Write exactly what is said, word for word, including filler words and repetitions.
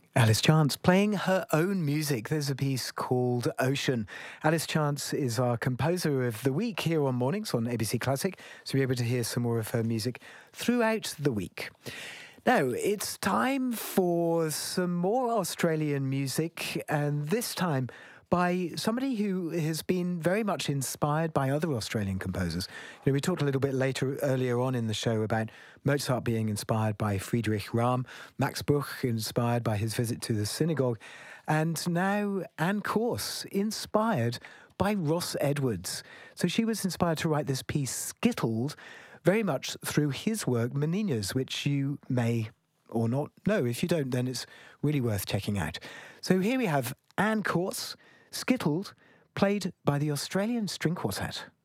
Alice Chance playing her own music. There's a piece called Ocean. Alice Chance is our composer of the week here on Mornings on A B C Classic, so you'll be able to hear some more of her music throughout the week. Now, it's time for some more Australian music, and this time by somebody who has been very much inspired by other Australian composers. You know, we talked a little bit later, earlier on in the show about Mozart being inspired by Friedrich Rahm, Max Bruch inspired by his visit to the synagogue, and now Anne Corse inspired by Ross Edwards. So she was inspired to write this piece, Skittled, very much through his work, Meninas, which you may or not know. If you don't, then it's really worth checking out. So here we have Anne Corse, Skittled, played by the Australian String Quartet.